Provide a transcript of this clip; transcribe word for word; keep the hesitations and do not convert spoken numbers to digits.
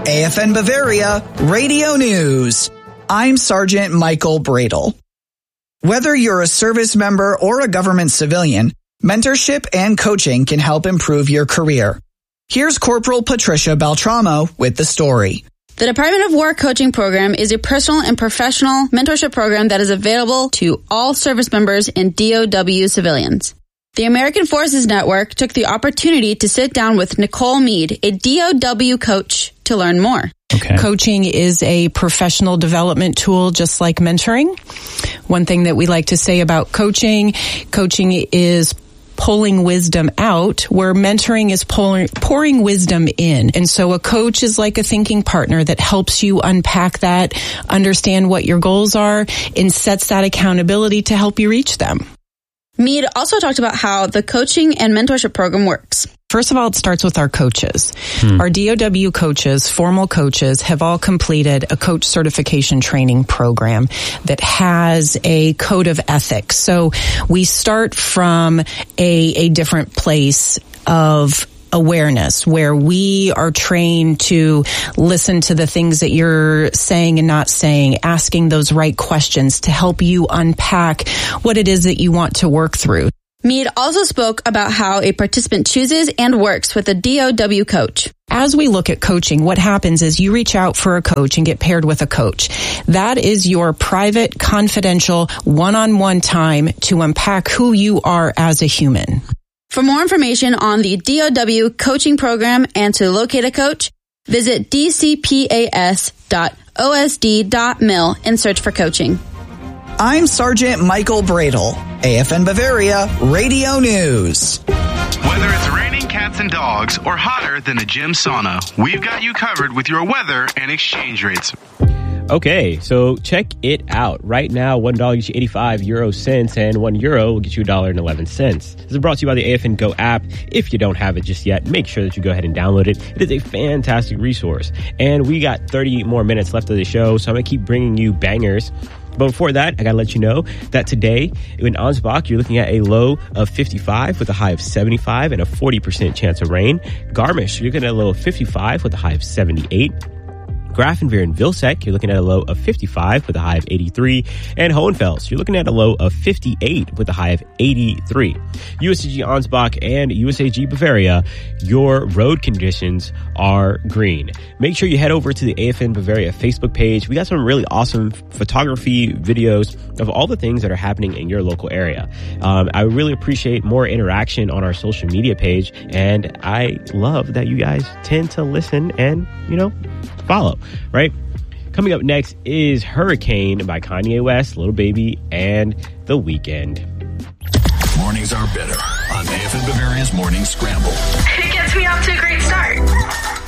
A F N Bavaria Radio News. I'm Sergeant Michael Bradle. Whether you're a service member or a government civilian, mentorship and coaching can help improve your career. Here's Corporal Patricia Beltramo with the story. The Department of War Coaching Program is a personal and professional mentorship program that is available to all service members and D O W civilians. The American Forces Network took the opportunity to sit down with Nicole Mead, a D O W coach, to learn more. Okay. Coaching is a professional development tool, just like mentoring. One thing that we like to say about coaching, coaching is pulling wisdom out, where mentoring is pouring, pouring wisdom in. And so a coach is like a thinking partner that helps you unpack that, understand what your goals are, and sets that accountability to help you reach them. Mead also talked about how the coaching and mentorship program works. First of all, it starts with our coaches. Hmm. Our D O W coaches, formal coaches, have all completed a coach certification training program that has a code of ethics. So we start from a, a different place of awareness, where we are trained to listen to the things that you're saying and not saying, asking those right questions to help you unpack what it is that you want to work through. Mead also spoke about how a participant chooses and works with a D O W coach. As we look at coaching, what happens is you reach out for a coach and get paired with a coach. That is your private, confidential, one-on-one time to unpack who you are as a human. For more information on the D O W coaching program and to locate a coach, visit d c p a s dot o s d dot mil and search for coaching. I'm Sergeant Michael Bradle, A F N Bavaria Radio News. Whether it's raining cats and dogs or hotter than a gym sauna, we've got you covered with your weather and exchange rates. Okay, so check it out. Right now, one dollar gets you eighty-five euro cents, and one euro will get you one dollar and eleven cents. This is brought to you by the A F N Go app. If you don't have it just yet, make sure that you go ahead and download it. It is a fantastic resource. And we got thirty more minutes left of the show, so I'm going to keep bringing you bangers. But before that, I got to let you know that today in Ansbach, you're looking at a low of fifty-five with a high of seventy-five and a forty percent chance of rain. Garmisch, you're looking at a low of fifty-five with a high of seventy-eight. Grafenweer and Vilseck, you're looking at a low of fifty-five with a high of eighty-three. And Hohenfels, you're looking at a low of fifty-eight with a high of eighty-three. U S A G Ansbach and U S A G Bavaria, your road conditions are green. Make sure you head over to the A F N Bavaria Facebook page. We got some really awesome photography videos of all the things that are happening in your local area. Um, I really appreciate more interaction on our social media page, and I love that you guys tend to listen and, you know, follow, right? Coming up next is Hurricane by Kanye West, Lil Baby, and The Weeknd. Mornings are better on A F N Bavaria's Morning Scramble. It gets me off to a great start.